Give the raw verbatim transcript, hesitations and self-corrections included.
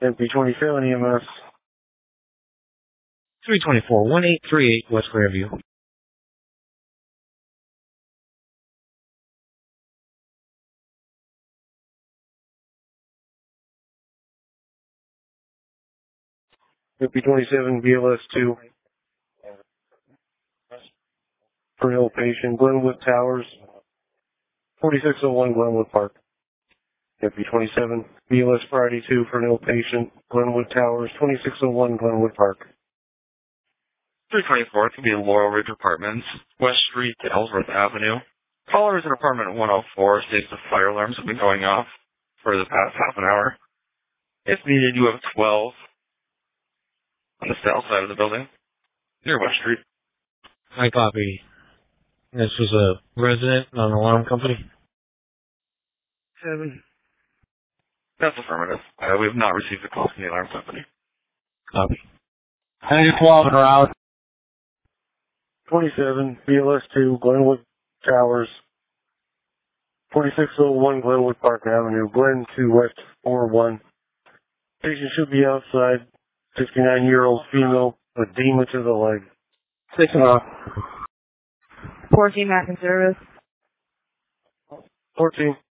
M P twenty-seven E M S. three twenty-four, one eight three eight West Fairview. M P twenty-seven B L S two. For an ill patient, Glenwood Towers, forty-six oh one Glenwood Park. M P twenty-seven B L S Friday two for an ill patient, Glenwood Towers, twenty-six oh one Glenwood Park. three twenty-four could be Laurel Ridge Apartments, West Street to Ellsworth Avenue. Caller is in apartment one oh four, states the fire alarms have been going off for the past half an hour. If needed, you have twelve on the south side of the building, near West Street. I copy. This was a resident, not an alarm company? Seven. That's affirmative. Uh, we have not received a call from the alarm company. Copy. ten twelve are out. twenty-seven B L S two Glenwood Towers, forty-six oh one Glenwood Park Avenue, Glen to West four one. Patient should be outside, sixty-nine-year-old female, edema to the leg. Six and off. fourteen Mac and service. fourteen.